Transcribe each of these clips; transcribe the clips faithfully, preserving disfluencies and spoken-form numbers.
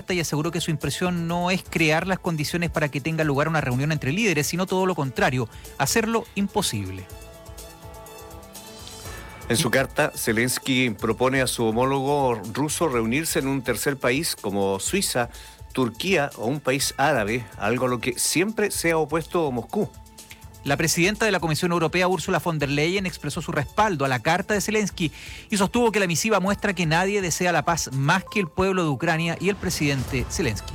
carta y aseguró que su impresión no es crear las condiciones para que tenga lugar una reunión entre líderes, sino todo lo contrario, hacerlo imposible. En su carta, Zelensky propone a su homólogo ruso reunirse en un tercer país como Suiza, Turquía o un país árabe, algo a lo que siempre se ha opuesto Moscú. La presidenta de la Comisión Europea, Ursula von der Leyen, expresó su respaldo a la carta de Zelensky y sostuvo que la misiva muestra que nadie desea la paz más que el pueblo de Ucrania y el presidente Zelensky.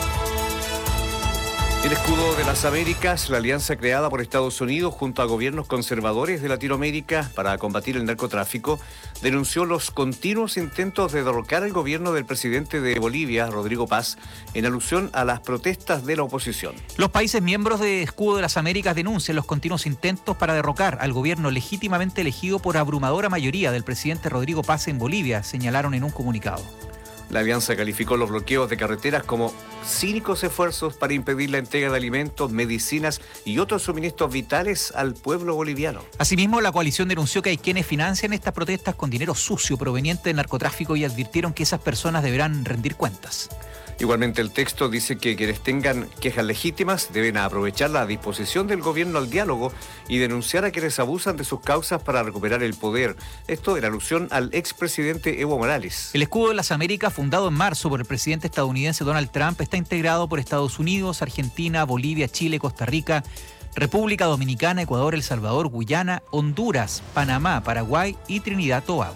El escudo de las Américas, la alianza creada por Estados Unidos junto a gobiernos conservadores de Latinoamérica para combatir el narcotráfico, denunció los continuos intentos de derrocar al gobierno del presidente de Bolivia, Rodrigo Paz, en alusión a las protestas de la oposición. Los países miembros de Escudo de las Américas denuncian los continuos intentos para derrocar al gobierno legítimamente elegido por abrumadora mayoría del presidente Rodrigo Paz en Bolivia, señalaron en un comunicado. La alianza calificó los bloqueos de carreteras como cínicos esfuerzos para impedir la entrega de alimentos, medicinas y otros suministros vitales al pueblo boliviano. Asimismo, la coalición denunció que hay quienes financian estas protestas con dinero sucio proveniente del narcotráfico y advirtieron que esas personas deberán rendir cuentas. Igualmente, el texto dice que quienes tengan quejas legítimas deben aprovechar la disposición del gobierno al diálogo y denunciar a quienes abusan de sus causas para recuperar el poder. Esto en alusión al expresidente Evo Morales. El Escudo de las Américas, fundado en marzo por el presidente estadounidense Donald Trump, está integrado por Estados Unidos, Argentina, Bolivia, Chile, Costa Rica, República Dominicana, Ecuador, El Salvador, Guyana, Honduras, Panamá, Paraguay y Trinidad y Tobago.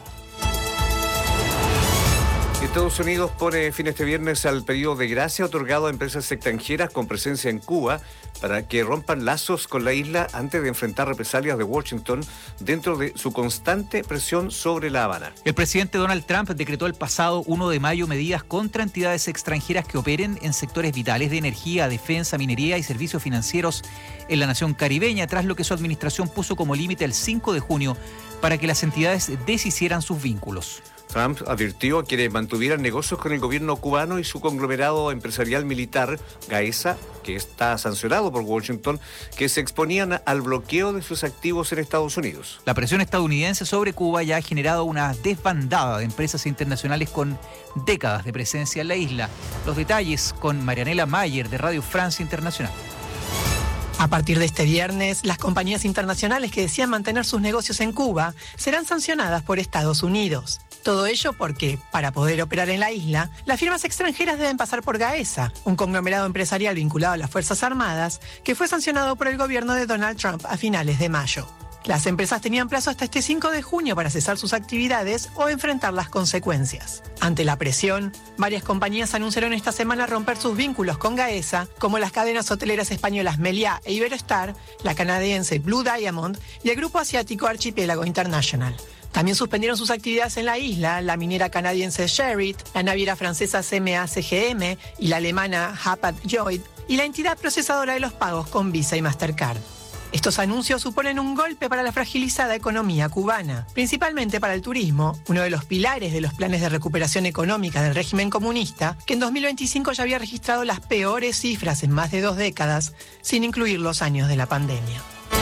Estados Unidos pone fin este viernes al periodo de gracia otorgado a empresas extranjeras con presencia en Cuba para que rompan lazos con la isla antes de enfrentar represalias de Washington dentro de su constante presión sobre La Habana. El presidente Donald Trump decretó el pasado primero de mayo medidas contra entidades extranjeras que operen en sectores vitales de energía, defensa, minería y servicios financieros en la nación caribeña, tras lo que su administración puso como límite el cinco de junio para que las entidades deshicieran sus vínculos. Trump advirtió a quienes mantuvieran negocios con el gobierno cubano y su conglomerado empresarial militar, Gaesa, que está sancionado por Washington, que se exponían al bloqueo de sus activos en Estados Unidos. La presión estadounidense sobre Cuba ya ha generado una desbandada de empresas internacionales con décadas de presencia en la isla. Los detalles con Marianela Mayer de Radio Francia Internacional. A partir de este viernes, las compañías internacionales que decían mantener sus negocios en Cuba serán sancionadas por Estados Unidos. Todo ello porque, para poder operar en la isla, las firmas extranjeras deben pasar por Gaesa, un conglomerado empresarial vinculado a las Fuerzas Armadas, que fue sancionado por el gobierno de Donald Trump a finales de mayo. Las empresas tenían plazo hasta este cinco de junio para cesar sus actividades o enfrentar las consecuencias. Ante la presión, varias compañías anunciaron esta semana romper sus vínculos con Gaesa, como las cadenas hoteleras españolas Meliá e Iberostar, la canadiense Blue Diamond y el grupo asiático Archipiélago International. También suspendieron sus actividades en la isla la minera canadiense Sherritt, la naviera francesa C M A C G M y la alemana Hapag-Lloyd, y la entidad procesadora de los pagos con Visa y Mastercard. Estos anuncios suponen un golpe para la fragilizada economía cubana, principalmente para el turismo, uno de los pilares de los planes de recuperación económica del régimen comunista, que en dos mil veinticinco ya había registrado las peores cifras en más de dos décadas, sin incluir los años de la pandemia.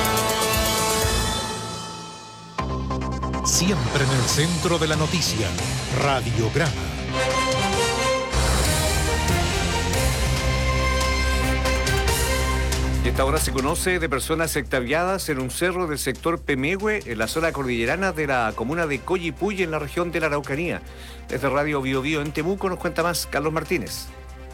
Siempre en el centro de la noticia, Radiograma. Y esta hora se conoce de personas extraviadas en un cerro del sector Pemehue, en la zona cordillerana de la comuna de Coyipulli, en la región de la Araucanía. Desde Radio Bio Bio en Temuco nos cuenta más Carlos Martínez.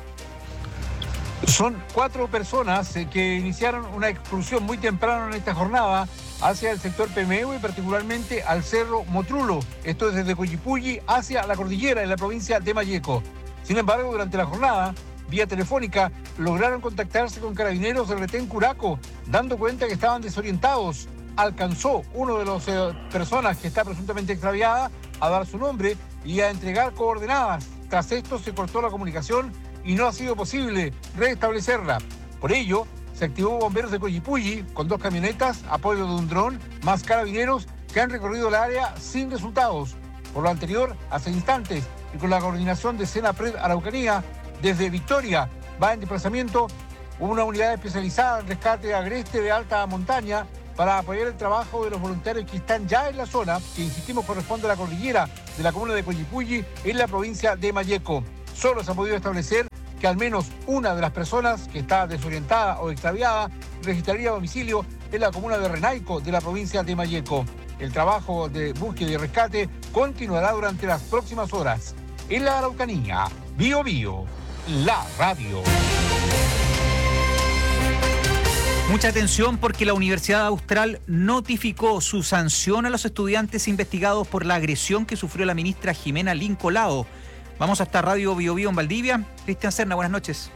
Son cuatro personas que iniciaron una excursión muy temprano en esta jornada hacia el sector Pemehue y particularmente al Cerro Motrulo. Esto es desde Coyipulli hacia la cordillera en la provincia de Malleco. Sin embargo, durante la jornada, vía telefónica, lograron contactarse con carabineros del retén Curaco, dando cuenta que estaban desorientados. Alcanzó uno de las eh, personas que está presuntamente extraviada a dar su nombre y a entregar coordenadas. Tras esto se cortó la comunicación y no ha sido posible restablecerla. Por ello, se activó bomberos de Coyipulli con dos camionetas, apoyo de un dron, más carabineros que han recorrido el área sin resultados. Por lo anterior, hace instantes, y con la coordinación de Senapred Araucanía, desde Victoria va en desplazamiento una unidad especializada en rescate agreste de alta montaña para apoyar el trabajo de los voluntarios que están ya en la zona, que insistimos corresponde a la cordillera de la comuna de Coyipulli en la provincia de Malleco. Solo se ha podido establecer que al menos una de las personas que está desorientada o extraviada registraría domicilio en la comuna de Renaico, de la provincia de Malleco. El trabajo de búsqueda y rescate continuará durante las próximas horas. En la Araucanía, Bío Bío, la radio. Mucha atención porque la Universidad Austral notificó su sanción a los estudiantes investigados por la agresión que sufrió la ministra Jimena Lincolao. Vamos hasta Radio Bío Bío en Valdivia. Cristian Serna, buenas noches.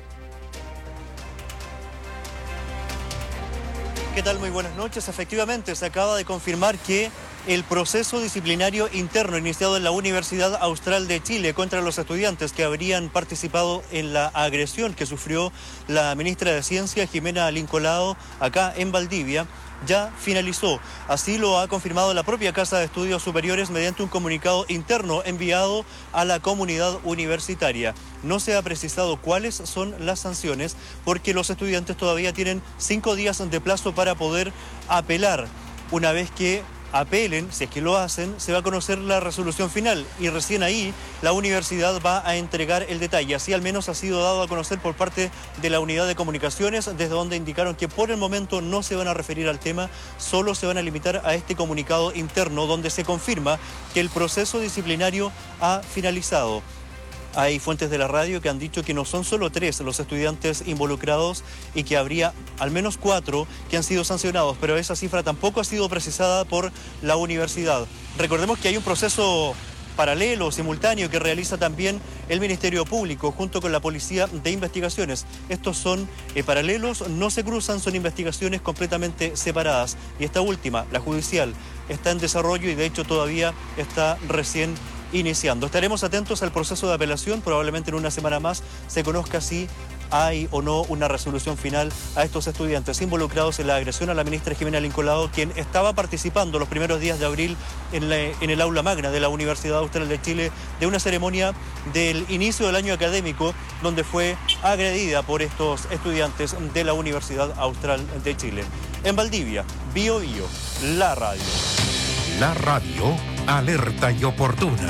¿Qué tal? Muy buenas noches. Efectivamente, se acaba de confirmar que el proceso disciplinario interno iniciado en la Universidad Austral de Chile contra los estudiantes que habrían participado en la agresión que sufrió la ministra de Ciencia, Jimena Lincolao, acá en Valdivia, ya finalizó. Así lo ha confirmado la propia Casa de Estudios Superiores mediante un comunicado interno enviado a la comunidad universitaria. No se ha precisado cuáles son las sanciones porque los estudiantes todavía tienen cinco días de plazo para poder apelar. Una vez que apelen, si es que lo hacen, se va a conocer la resolución final y recién ahí la universidad va a entregar el detalle. Así al menos ha sido dado a conocer por parte de la unidad de comunicaciones, desde donde indicaron que por el momento no se van a referir al tema, solo se van a limitar a este comunicado interno donde se confirma que el proceso disciplinario ha finalizado. Hay fuentes de la radio que han dicho que no son solo tres los estudiantes involucrados y que habría al menos cuatro que han sido sancionados, pero esa cifra tampoco ha sido precisada por la universidad. Recordemos que hay un proceso paralelo, simultáneo, que realiza también el Ministerio Público junto con la Policía de Investigaciones. Estos son eh, paralelos, no se cruzan, son investigaciones completamente separadas. Y esta última, la judicial, está en desarrollo y de hecho todavía está recién iniciando. Estaremos atentos al proceso de apelación, probablemente en una semana más se conozca si hay o no una resolución final a estos estudiantes involucrados en la agresión a la ministra Jimena Lincolao, quien estaba participando los primeros días de abril en, la, en el aula magna de la Universidad Austral de Chile de una ceremonia del inicio del año académico donde fue agredida por estos estudiantes de la Universidad Austral de Chile. En Valdivia, Bío Bío, la radio. La radio, alerta y oportuna.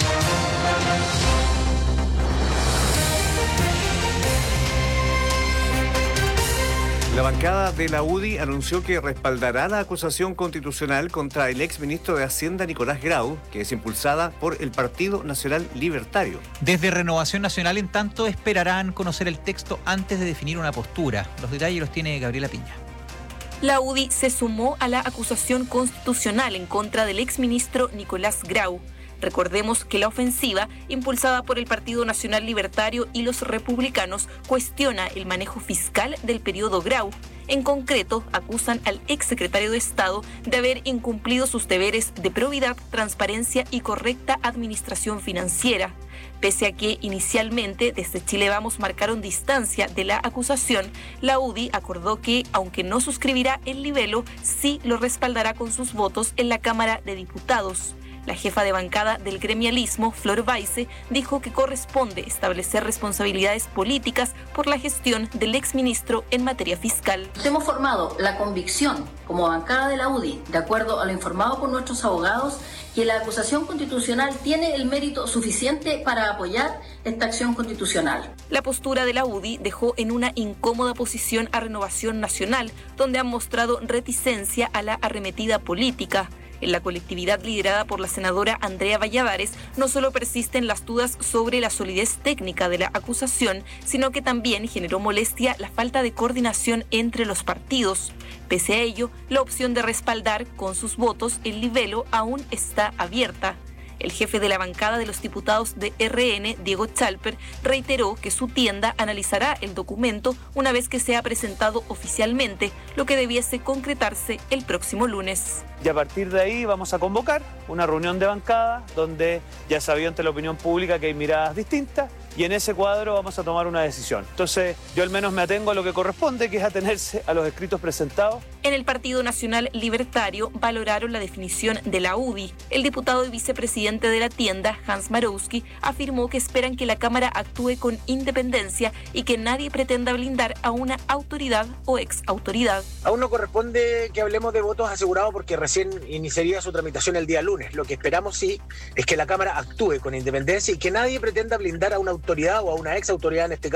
La bancada de la U D I anunció que respaldará la acusación constitucional contra el exministro de Hacienda Nicolás Grau, que es impulsada por el Partido Nacional Libertario. Desde Renovación Nacional, en tanto, esperarán conocer el texto antes de definir una postura. Los detalles los tiene Gabriela Piña. La U D I se sumó a la acusación constitucional en contra del exministro Nicolás Grau. Recordemos que la ofensiva, impulsada por el Partido Nacional Libertario y los republicanos, cuestiona el manejo fiscal del periodo Grau. En concreto, acusan al exsecretario de Estado de haber incumplido sus deberes de probidad, transparencia y correcta administración financiera. Pese a que inicialmente desde Chile Vamos marcaron distancia de la acusación, la U D I acordó que, aunque no suscribirá el libelo, sí lo respaldará con sus votos en la Cámara de Diputados. La jefa de bancada del gremialismo, Flor Baise, dijo que corresponde establecer responsabilidades políticas por la gestión del exministro en materia fiscal. Hemos formado la convicción como bancada de la U D I, de acuerdo a lo informado por nuestros abogados, que la acusación constitucional tiene el mérito suficiente para apoyar esta acción constitucional. La postura de la U D I dejó en una incómoda posición a Renovación Nacional, donde han mostrado reticencia a la arremetida política. En la colectividad liderada por la senadora Andrea Valladares no solo persisten las dudas sobre la solidez técnica de la acusación, sino que también generó molestia la falta de coordinación entre los partidos. Pese a ello, la opción de respaldar con sus votos el libelo aún está abierta. El jefe de la bancada de los diputados de R N, Diego Chalper, reiteró que su tienda analizará el documento una vez que sea presentado oficialmente, lo que debiese concretarse el próximo lunes. Y a partir de ahí vamos a convocar una reunión de bancada donde ya sabido ante la opinión pública que hay miradas distintas y en ese cuadro vamos a tomar una decisión. Entonces yo al menos me atengo a lo que corresponde, que es atenerse a los escritos presentados. En el Partido Nacional Libertario valoraron la definición de la U D I. El diputado y vicepresidente de la tienda, Hans Marowski, afirmó que esperan que la Cámara actúe con independencia y que nadie pretenda blindar a una autoridad o exautoridad. Aún no corresponde que hablemos de votos asegurados porque recién iniciaría su tramitación el día lunes. Lo que esperamos sí es que la Cámara actúe con independencia y que nadie pretenda blindar a una autoridad o a una exautoridad, en este caso